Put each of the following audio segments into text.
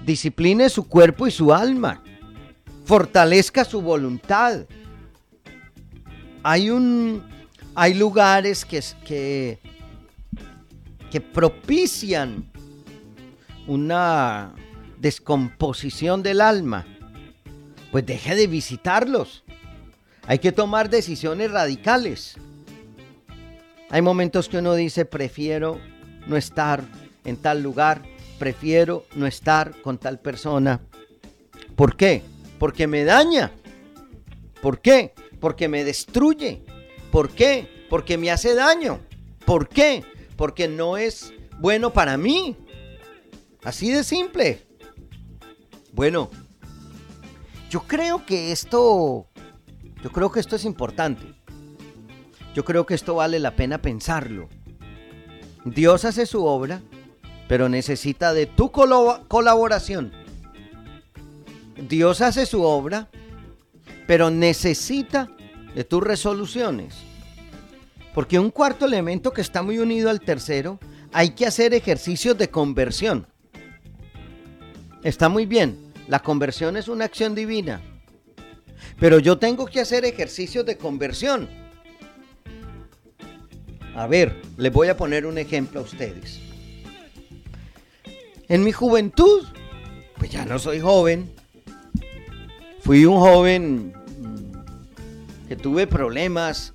discipline su cuerpo y su alma, fortalezca su voluntad. Hay lugares que propician una descomposición del alma. Pues deje de visitarlos. Hay que tomar decisiones radicales. Hay momentos que uno dice, prefiero no estar en tal lugar, prefiero no estar con tal persona. ¿Por qué? Porque me daña. ¿Por qué? Porque me destruye. ¿Por qué? Porque me hace daño. ¿Por qué? Porque no es bueno para mí. Así de simple. Bueno, yo creo que esto es importante. Yo creo que esto vale la pena pensarlo. Dios hace su obra, pero necesita de tu colaboración. Dios hace su obra, pero necesita de tus resoluciones. Porque un cuarto elemento que está muy unido al tercero, hay que hacer ejercicios de conversión. Está muy bien, la conversión es una acción divina, pero yo tengo que hacer ejercicios de conversión. A ver, les voy a poner un ejemplo a ustedes. En mi juventud, pues ya no soy joven, fui un joven que tuve problemas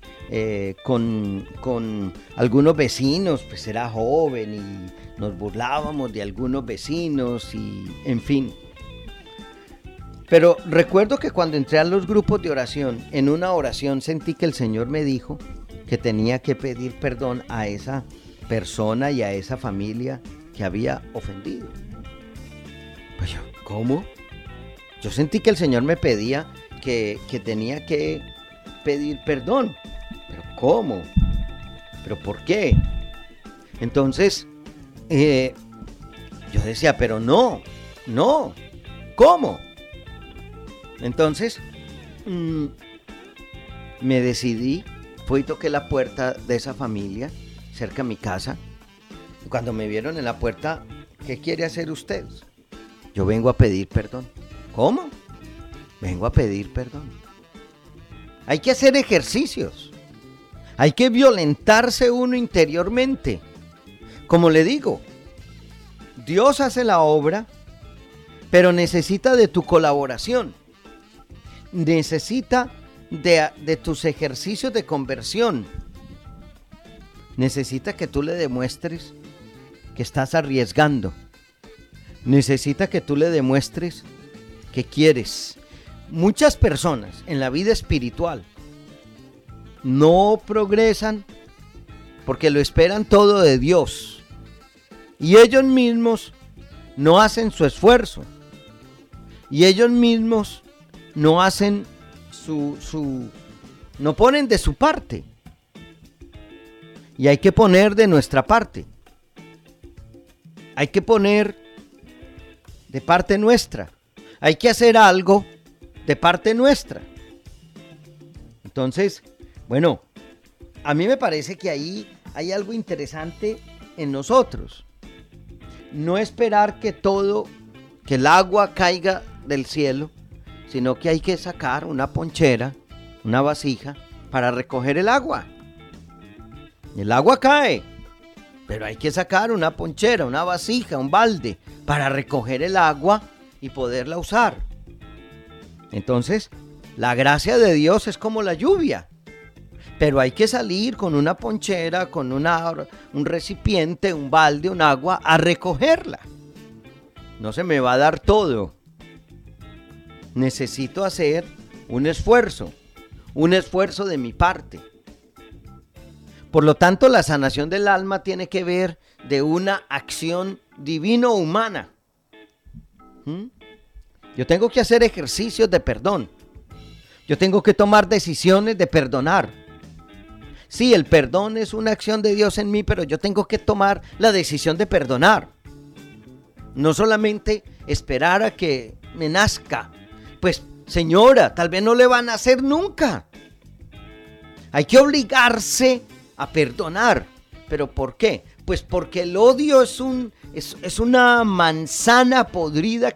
con algunos vecinos, pues era joven y nos burlábamos de algunos vecinos y en fin. Pero recuerdo que cuando entré a los grupos de oración, en una oración sentí que el Señor me dijo que tenía que pedir perdón a esa persona y a esa familia que había ofendido. Pues yo, ¿cómo? Yo sentí que el Señor me pedía que tenía que pedir perdón. ¿Pero cómo? ¿Pero por qué? Entonces, yo decía, pero no, ¿cómo? Entonces, me decidí, fui y toqué la puerta de esa familia, cerca de mi casa. Y cuando me vieron en la puerta, ¿qué quiere hacer usted? Yo vengo a pedir perdón. ¿Cómo? Vengo a pedir perdón. Hay que hacer ejercicios. Hay que violentarse uno interiormente. Como le digo, Dios hace la obra, pero necesita de tu colaboración. Necesita de tus ejercicios de conversión. Necesita que tú le demuestres que estás arriesgando. Necesita que tú le demuestres que quieres. Muchas personas en la vida espiritual no progresan porque lo esperan todo de Dios. Y ellos mismos no hacen su esfuerzo. Y ellos mismos no hacen no ponen de su parte. Y hay que poner de nuestra parte. Hay que poner de parte nuestra. Hay que hacer algo de parte nuestra. Entonces, bueno, a mí me parece que ahí hay algo interesante en nosotros. No esperar que el agua caiga del cielo, sino que hay que sacar una ponchera, una vasija, para recoger el agua. El agua cae, pero hay que sacar una ponchera, una vasija, un balde, para recoger el agua y poderla usar. Entonces, la gracia de Dios es como la lluvia, pero hay que salir con una ponchera, con un recipiente, un balde, un agua, a recogerla. No se me va a dar todo. Necesito hacer un esfuerzo de mi parte. Por lo tanto, la sanación del alma tiene que ver de una acción divino-humana. Yo tengo que hacer ejercicios de perdón. Yo tengo que tomar decisiones de perdonar. Sí, el perdón es una acción de Dios en mí, pero yo tengo que tomar la decisión de perdonar. No solamente esperar a que me nazca. Pues, señora, tal vez no le van a hacer nunca. Hay que obligarse a perdonar. ¿Pero por qué? Pues porque el odio es una manzana podrida